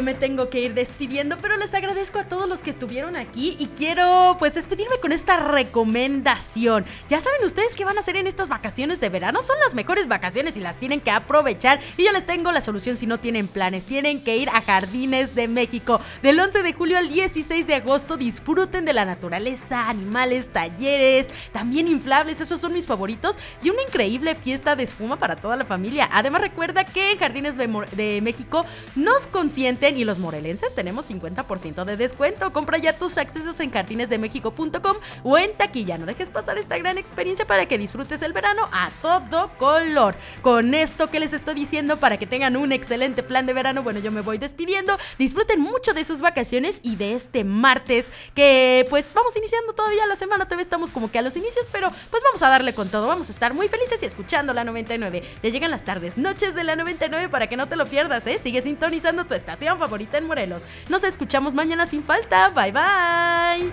me tengo que ir despidiendo, pero les agradezco a todos los que estuvieron aquí y quiero pues despedirme con esta recomendación. Ya saben ustedes qué van a hacer en estas vacaciones de verano, son las mejores vacaciones y las tienen que aprovechar, y yo les tengo la solución si no tienen planes. Tienen que ir a Jardines de México del 11 de julio al 16 de agosto. Disfruten de la naturaleza, animales, talleres, también inflables, esos son mis favoritos, y una increíble fiesta de espuma para toda la familia. Además recuerda que en Jardines de México nos consienten y los morelenses tenemos 50% de descuento. Compra ya tus accesos en jardinesdemexico.com o en taquilla. No dejes pasar esta gran experiencia para que disfrutes el verano a todo color. Con esto que les estoy diciendo, para que tengan un excelente plan de verano, bueno, yo me voy despidiendo. Disfruten mucho de sus vacaciones y de este martes que pues vamos iniciando todavía la semana. Todavía estamos como que a los inicios, pero pues vamos a darle con todo. Vamos a estar muy felices y escuchando la 99. Ya llegan las tardes, noches de la 99 para que no te lo pierdas, ¿eh? Sigue sintonizando tu estación favorita en Morelos. Nos escuchamos mañana sin falta. Bye bye.